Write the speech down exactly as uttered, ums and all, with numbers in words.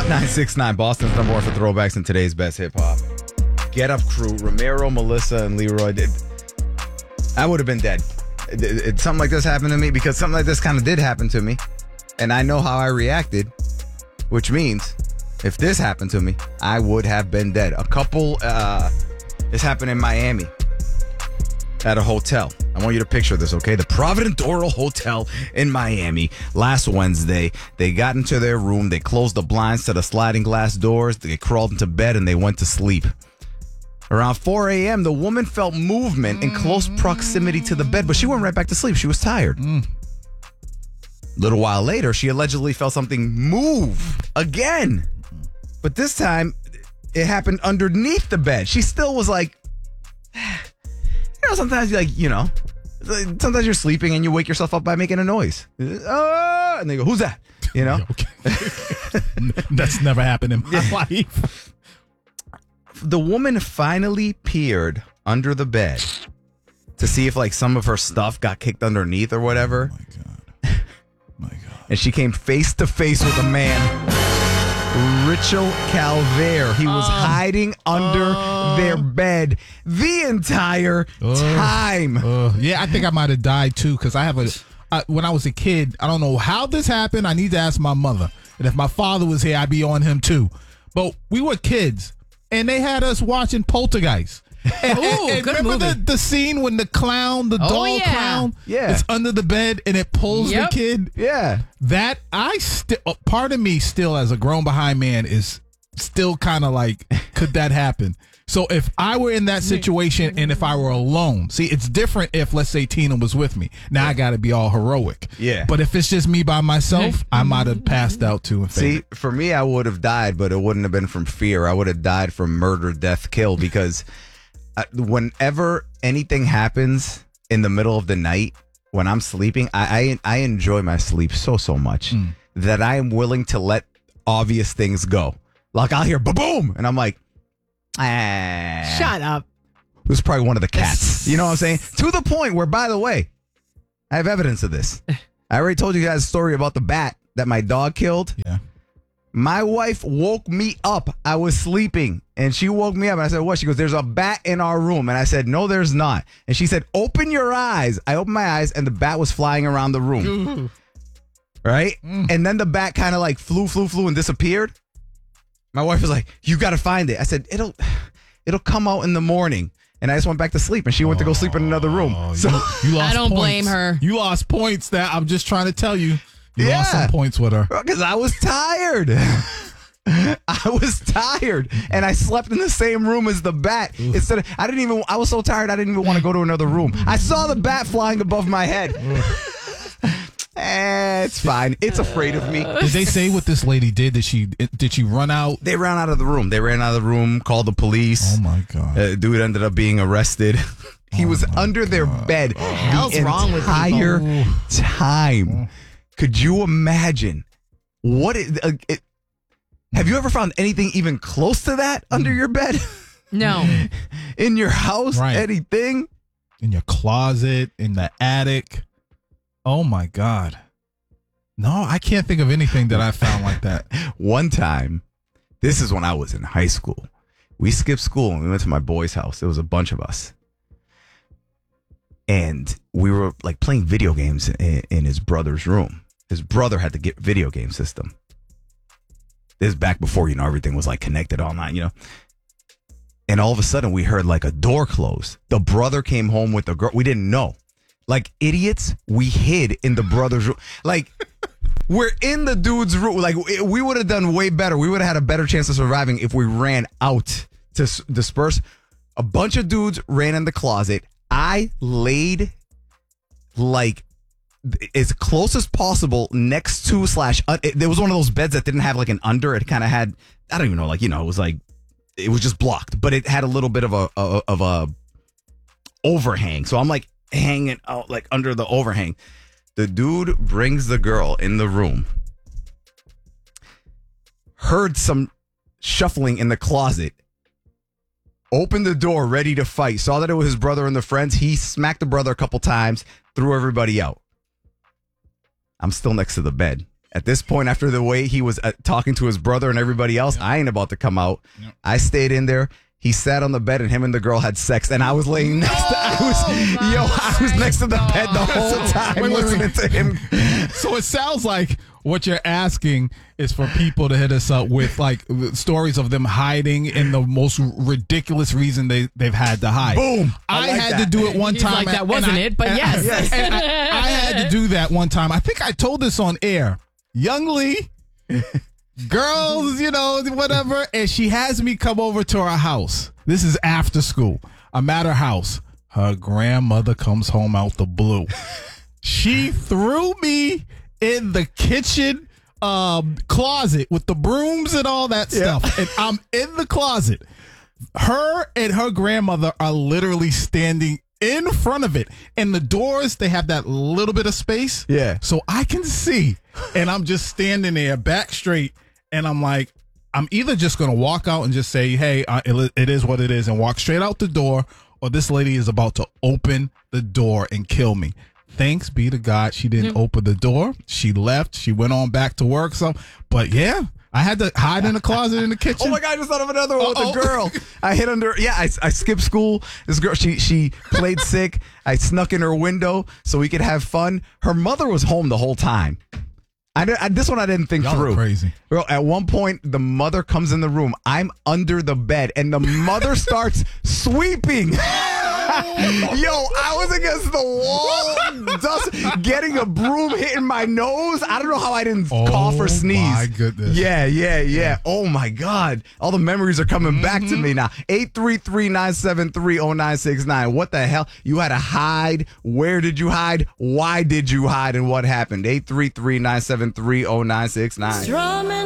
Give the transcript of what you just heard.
nine six nine, Boston's number one for throwbacks and today's best hip hop. Get Up Crew, Ramiro, Melissa, and Leroy. Did, I would have been dead. It, it, it, something like this happened to me because something like this kind of did happen to me. And I know how I reacted, which means if this happened to me, I would have been dead. A couple, uh, this happened in Miami at a hotel. I want you to picture this, okay? The Provident Doral Hotel in Miami. Last Wednesday, they got into their room. They closed the blinds to the sliding glass doors. They crawled into bed and they went to sleep. Around four a.m., the woman felt movement in close proximity to the bed, but she went right back to sleep. She was tired. Mm. A little while later, she allegedly felt something move again. But this time, it happened underneath the bed. She still was like, you know, sometimes you're like, you know, sometimes you're sleeping and you wake yourself up by making a noise. Oh, and they go, who's that? You know? Okay. That's never happened in my life. The woman finally peered under the bed to see if like some of her stuff got kicked underneath or whatever. Oh my God. My God. And she came face to face with a man, Richel Calvaire. He was uh, hiding under uh, their bed the entire uh, time. Uh, yeah, I think I might have died too because I have a. I, when I was a kid, I don't know how this happened. I need to ask my mother. And if my father was here, I'd be on him too. But we were kids. And they had us watching Poltergeist. And, Ooh, and good remember movie. the, the scene when the clown, the oh, doll yeah. clown, yeah. is under the bed and it pulls Yep. the kid? Yeah. That, I still, part of me still as a grown behind man is still kind of like, could that happen? So if I were in that situation and if I were alone, see, it's different if, let's say, Tina was with me. Now yeah. I got to be all heroic. Yeah. But if it's just me by myself, I might have passed out too. And see, for me, I would have died, but it wouldn't have been from fear. I would have died from murder, death, kill, because I, whenever anything happens in the middle of the night when I'm sleeping, I I, I enjoy my sleep so, so much mm. that I am willing to let obvious things go. Like I'll hear ba-boom, and I'm like, ah. Shut up. It was probably one of the cats. You know what I'm saying? To the point where, by the way, I have evidence of this. I already told you guys a story about the bat that my dog killed. Yeah. My wife woke me up. I was sleeping, and she woke me up, and I said, what? She goes, there's a bat in our room. And I said, no, there's not. And she said, open your eyes. I opened my eyes, and the bat was flying around the room. Ooh. Right? Mm. And then the bat kind of like flew, flew, flew, and disappeared. My wife was like, you got to find it. I said, it'll it'll come out in the morning. And I just went back to sleep, and she went oh, to go sleep in another room. So you, you lost I don't points. blame her. You lost points. That I'm just trying to tell you. You yeah. lost some points with her. Because I was tired. I was tired, and I slept in the same room as the bat. Oof. Instead of, I didn't even. I was so tired, I didn't even want to go to another room. I saw the bat flying above my head. Eh, it's fine. It's afraid of me. Did they say what this lady did? Did she did she run out? They ran out of the room. They ran out of the room, called the police. Oh, my God. Uh, dude ended up being arrested. He oh was under God. their bed what the hell's the wrong with entire people? time. Could you imagine? What it, uh, it, have you ever found anything even close to that under your bed? No. In your house? Right. Anything? In your closet? In the attic? Oh, my God. No, I can't think of anything that I found like that. One time, this is when I was in high school. We skipped school and we went to my boy's house. There was a bunch of us. And we were like playing video games in, in his brother's room. His brother had the get video game system. This is back before, you know, everything was like connected online, you know. And all of a sudden we heard like a door close. The brother came home with the girl. We didn't know. Like idiots, we hid in the brother's room. Like, we're in the dude's room. Like, we would have done way better. We would have had a better chance of surviving if we ran out to s- disperse. A bunch of dudes ran in the closet. I laid, like, as close as possible next to slash. Uh, it, there was one of those beds that didn't have, like, an under. It kind of had, I don't even know, like, you know, it was like, it was just blocked. But it had a little bit of a, a of a overhang. So I'm, like, hanging out like under the overhang. The dude brings the girl in the room, heard some shuffling in the closet, opened the door ready to fight, saw that it was his brother and the friends. He smacked the brother a couple times, threw everybody out. I'm still next to the bed. At this point, after the way he was uh, talking to his brother and everybody else, I ain't about to come out. Yep. I stayed in there. He sat on the bed and him and the girl had sex, and I was laying next to. I was, Oh, yo, I was next to the bed the whole So, time wait, wait, listening wait. to him. So it sounds like what you're asking is for people to hit us up with like stories of them hiding in the most ridiculous reason they, they've had to hide. Boom. I I, like had that. to do it one He's time. like, that and wasn't I- it, but and- yes. and I, I had to do that one time. I think I told this on air. Young Lee, girls, you know, whatever. And she has me come over to her house. This is after school. I'm at her house. Her grandmother comes home out the blue. She threw me in the kitchen um, closet with the brooms and all that Yeah. stuff. And I'm in the closet. Her and her grandmother are literally standing in front of it. And the doors, they have that little bit of space. Yeah. So I can see. And I'm just standing there back straight. And I'm like, I'm either just going to walk out and just say, hey, uh, it, it is what it is, and walk straight out the door, or this lady is about to open the door and kill me. Thanks be to God, she didn't Mm-hmm. open the door. She left. She went on back to work. So, but yeah, I had to hide in the closet in the kitchen. Oh my God! I just thought of another one with Uh-oh. a girl. I hit under. Yeah, I, I skipped school. This girl, she she played sick. I snuck in her window so we could have fun. Her mother was home the whole time. I, did- I this one I didn't think Y'all are through. crazy. Bro, at one point the mother comes in the room. I'm under the bed, and the mother starts sweeping. Yo, I was against the wall, dust, getting a broom hitting my nose. I don't know how I didn't Oh, cough or sneeze. my goodness. Yeah, yeah, yeah. Oh my God. All the memories are coming back to me now. eight three three, nine seven three, oh nine six nine. What the hell? You had to hide. Where did you hide? Why did you hide? And what happened? eight three three, nine seven three, oh nine six nine. Strumming